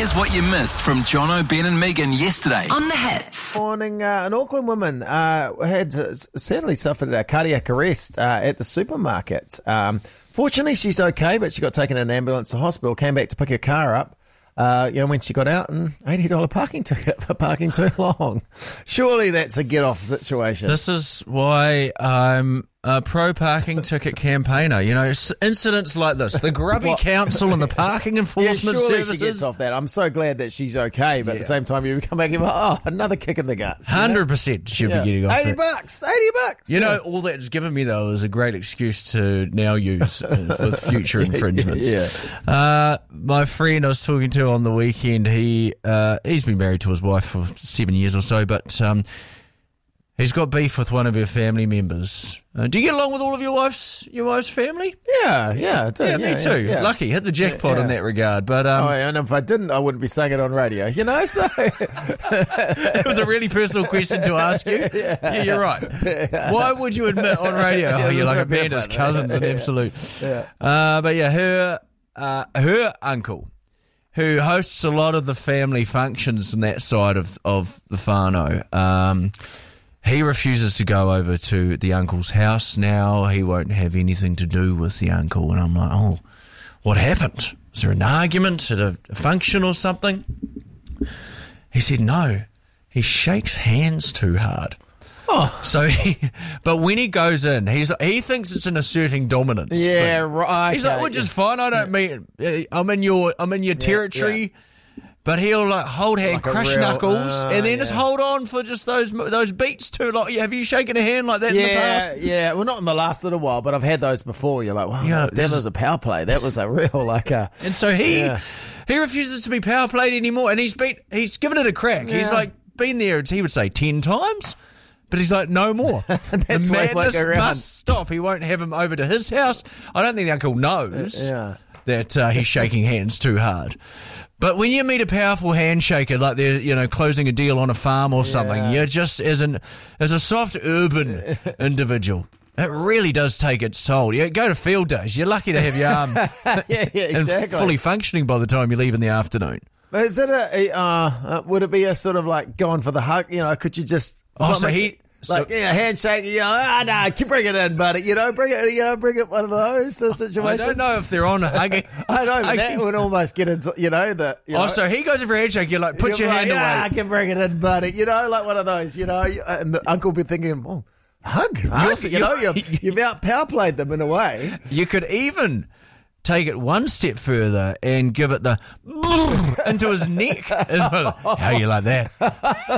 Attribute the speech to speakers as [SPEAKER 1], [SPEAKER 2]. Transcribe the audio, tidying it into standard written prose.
[SPEAKER 1] Here's what you missed from Jono, Ben and Megan yesterday
[SPEAKER 2] On the Hits.
[SPEAKER 3] Morning, an Auckland woman had sadly suffered a cardiac arrest at the supermarket. Fortunately, she's okay, but she got taken in an ambulance to hospital, came back to pick her car up. When she got out, and $80 parking ticket for parking too long. Surely that's a get-off situation.
[SPEAKER 4] This is why I'm a pro-parking ticket campaigner. You know, incidents like this, the grubby council and the parking enforcement
[SPEAKER 3] surely
[SPEAKER 4] services.
[SPEAKER 3] she gets off that. I'm so glad that she's okay, but at the same time, you come back and go, oh, another kick in the guts.
[SPEAKER 4] 100% should be getting off
[SPEAKER 3] $80.
[SPEAKER 4] $80. You know, all that's given me, though, is a great excuse to now use with future infringements. My friend I was talking to on the weekend, he's been married to his wife for 7 years or so, but he's got beef with one of her family members. Do you get along with all of your wife's family?
[SPEAKER 3] Yeah, I do.
[SPEAKER 4] Yeah, me too.
[SPEAKER 3] Yeah.
[SPEAKER 4] Lucky, hit the jackpot in that regard. But
[SPEAKER 3] and if I didn't, I wouldn't be saying it on radio. You know, so
[SPEAKER 4] it was a really personal question to ask you. Yeah, you're right. Why would you admit on radio? Oh, you're like a band as cousins in absolute. But yeah, her uncle, who hosts a lot of the family functions on that side of the whānau, he refuses to go over to the uncle's house now. He won't have anything to do with the uncle. And I'm like, oh, what happened? Was there an argument at a function or something? He said no. He shakes hands too hard. Oh, but when he goes in, he thinks it's an asserting dominance.
[SPEAKER 3] Yeah,
[SPEAKER 4] thing.
[SPEAKER 3] right.
[SPEAKER 4] He's like, which is fine. I don't mean I'm in your territory. Yeah. But he'll hold hand, like crush knuckles, and then just hold on for just those beats too long. Have you shaken a hand like that in the past?
[SPEAKER 3] Yeah, well, not in the last little while, but I've had those before. You're like, wow, that was a power play. That was a real And
[SPEAKER 4] so he refuses to be power played anymore, and he's given it a crack. Yeah. He's been there, he would say 10 times. But he's like, no more.
[SPEAKER 3] That's
[SPEAKER 4] the madness must stop. He won't have him over to his house. I don't think the uncle knows that he's shaking hands too hard. But when you meet a powerful handshaker, like they're closing a deal on a farm or something, you're just as a soft urban individual. It really does take its toll. You go to field days. You're lucky to have your arm and fully functioning by the time you leave in the afternoon.
[SPEAKER 3] Is it would it be a sort of like going for the hug? Could you just handshake, no, bring it in, buddy. Bring it one of those situations.
[SPEAKER 4] I don't know if they're on hugging.
[SPEAKER 3] I know, but that would almost get into,
[SPEAKER 4] so he goes in for a handshake, you're like, put your hand away.
[SPEAKER 3] I can bring it in, buddy. Like one of those, and the uncle will be thinking, oh, hug. You've out power played them in a way.
[SPEAKER 4] You could even take it one step further and give it the into his neck as well. How you like that?